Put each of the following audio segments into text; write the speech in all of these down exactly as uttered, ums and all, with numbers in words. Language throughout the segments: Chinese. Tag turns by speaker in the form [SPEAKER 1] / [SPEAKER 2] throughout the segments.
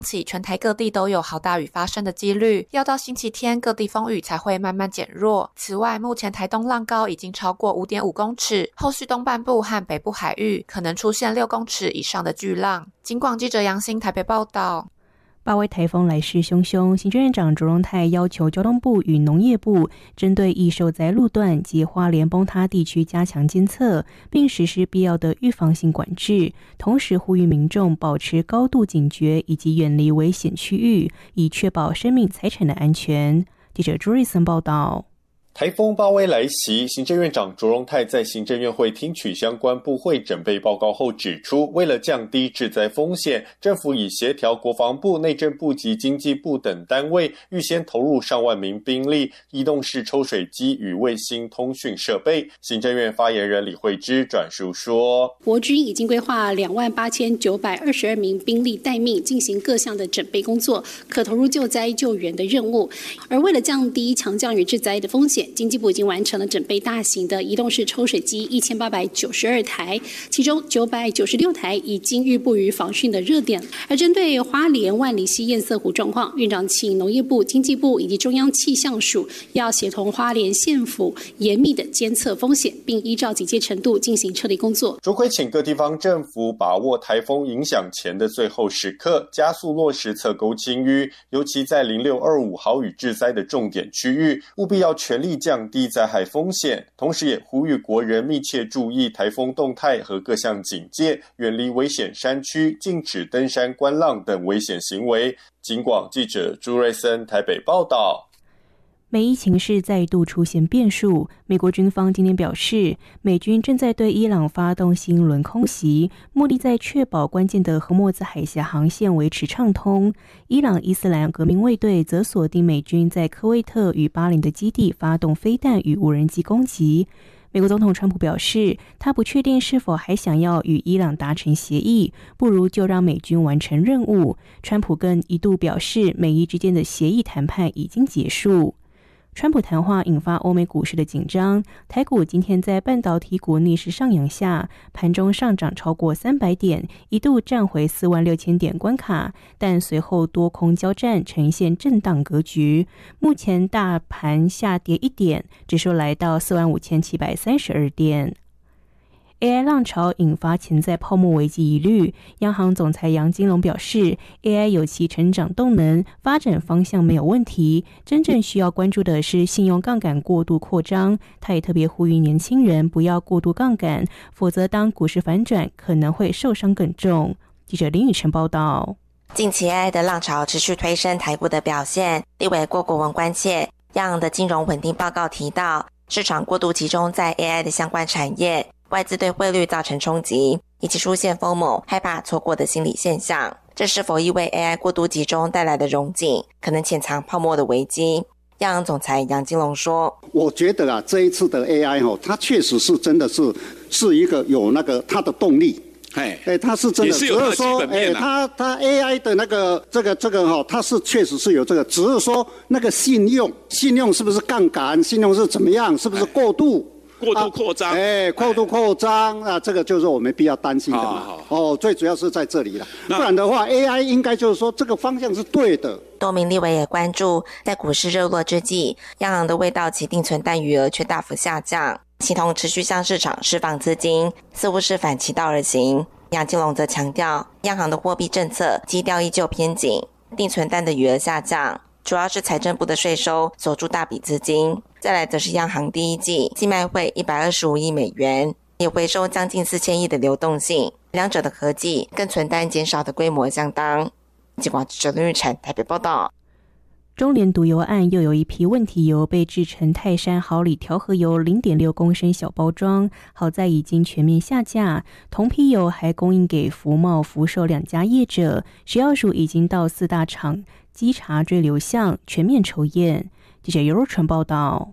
[SPEAKER 1] 起全台各地都有豪大雨发生的几率，要到星期天各地风雨才会慢慢减弱。此外，目前台东浪高已经超过 五点五公尺，后续东半部和北部海域可能出现六公尺以上的巨浪。警广记者杨欣台北报道。
[SPEAKER 2] 八位台风来势汹汹，行政院长卓荣泰要求交通部与农业部针对易受灾路段及花莲崩塌地区加强监测，并实施必要的预防性管制，同时呼吁民众保持高度警觉以及远离危险区域，以确保生命财产的安全。记者朱瑞森报道。
[SPEAKER 3] 台风巴威来袭，行政院长卓荣泰在行政院会听取相关部会准备报告后指出，为了降低致灾风险，政府已协调国防部、内政部及经济部等单位，预先投入上万名兵力、移动式抽水机与卫星通讯设备。行政院发言人李惠芝转述说，
[SPEAKER 4] 国军已经规划两万八千九百二十二名兵力待命，进行各项的准备工作，可投入救灾救援的任务。而为了降低强降雨致灾的风险，经济部已经完成了准备大型的移动式抽水机一千八百九十二台，其中九百九十六台已经预布于防汛的热点。而针对花莲万里溪堰塞湖状况，院长请农业部、经济部以及中央气象署要协同花莲县府严密的监测风险，并依照警戒程度进行撤离工作。
[SPEAKER 3] 主会请各地方政府把握台风影响前的最后时刻，加速落实侧沟清淤，尤其在零六二五豪雨致灾的重点区域，务必要全力降低灾害风险，同时也呼吁国人密切注意台风动态和各项警戒，远离危险山区，禁止登山观浪等危险行为。警广记者朱瑞森台北报道。
[SPEAKER 2] 美伊情势再度出现变数，美国军方今天表示，美军正在对伊朗发动新一轮空袭，目的在确保关键的荷默兹海峡航线维持畅通。伊朗伊斯兰革命卫队则锁定美军在科威特与巴林的基地发动飞弹与无人机攻击。美国总统川普表示，他不确定是否还想要与伊朗达成协议，不如就让美军完成任务。川普更一度表示，美伊之间的协议谈判已经结束。川普谈话引发欧美股市的紧张，台股今天在半导体股逆势上扬下，盘中上涨超过三百点，一度站回四万六千点关卡，但随后多空交战，呈现震荡格局。目前大盘下跌一点，指数来到四万五千七百三十二点。A I 浪潮引发潜在泡沫危机疑虑，央行总裁杨金龙表示 A I 有其成长动能，发展方向没有问题，真正需要关注的是信用杠杆过度扩张。他也特别呼吁年轻人不要过度杠杆，否则当股市反转可能会受伤更重。记者林宇晨报道。
[SPEAKER 5] 近期 A I 的浪潮持续推升台股的表现，立委郭国文关切央行的金融稳定报告提到，市场过度集中在 A I 的相关产业，外资对汇率造成冲击，以及出现 FOMO 害怕错过的心理现象，这是否意味 A I 过度集中带来的荣景可能潜藏泡沫的危机？央行总裁杨金龙说，
[SPEAKER 6] 我觉得啊，这一次的 A I 哦，它确实是真的是是一个有那个它的动力。哎，哎，它是真的，只是说，哎，它它 A I 的那个这个这个哈、哦，它是确实是有这个，只是说那个信用，信用是不是杠杆，信用是怎么样，是不是过度？
[SPEAKER 7] 过度扩张，
[SPEAKER 6] 哎、啊，过度扩张啊，这个就是我们必要担心的嘛。哦，最主要是在这里了，不然的话 ，A I 应该就是说这个方向是对的。
[SPEAKER 5] 多名立委也关注，在股市热络之际，央行的未到期定存单余额却大幅下降，系统持续向市场释放资金，似乎是反其道而行。杨金龙则强调，央行的货币政策基调依旧偏紧，定存单的余额下降，主要是财政部的税收锁住大笔资金。再来则是央行第一季季卖会一百二十五亿美元，也回收将近四千亿的流动性，两者的合计跟存单减少的规模相当。警广记者林玉婵台北报道。
[SPEAKER 2] 中联毒油案又有一批问题油被制成泰山好礼调和油 零点六公升小包装，好在已经全面下架。同批油还供应给福茂、福寿两家业者，食药署已经到四大厂稽查追流向，全面抽验。记者尤若纯报道。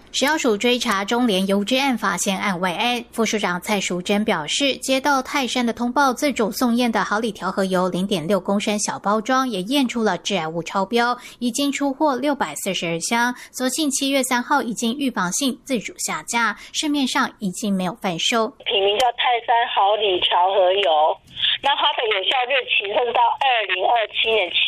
[SPEAKER 7] 食药署追查中联油脂案，发现案外案。副署长蔡淑珍表示，接到泰山的通报，自主送验的好礼调和油 零点六公升小包装也验出了致癌物超标，已经出货六百四十二箱。所幸七月三号已经预防性自主下架，市面上已经没有贩售。
[SPEAKER 8] 品名叫泰山好礼调和油，那它的有效日期是到二零二七年七